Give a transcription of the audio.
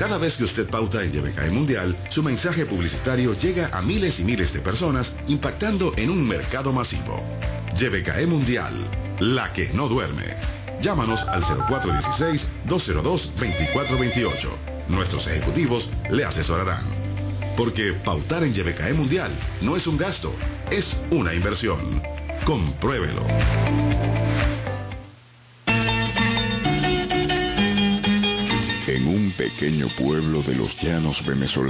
Cada vez que usted pauta en YBKE Mundial, su mensaje publicitario llega a miles y miles de personas, impactando en un mercado masivo. YBKE Mundial, la que no duerme. Llámanos al 0416-202-2428. Nuestros ejecutivos le asesorarán. Porque pautar en YBKE Mundial no es un gasto, es una inversión. Compruébelo. En un pequeño pueblo de los llanos venezolanos,